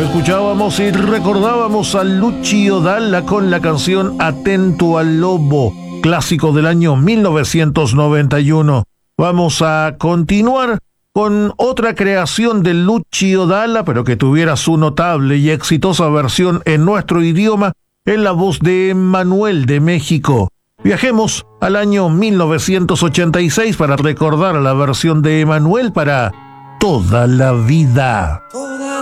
Escuchábamos y recordábamos a Lucio Dalla con la canción Atento al Lobo, clásico del año 1991. Vamos a continuar con otra creación de Lucio Dalla, pero que tuviera su notable y exitosa versión en nuestro idioma, en la voz de Emmanuel de México. Viajemos al año 1986 para recordar la versión de Emmanuel para Toda la Vida.